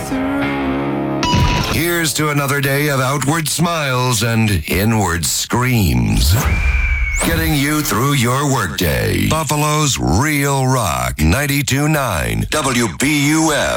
Here's to another day of outward smiles and inward screams. Getting you through your workday. Buffalo's Real Rock 92.9 WBUF.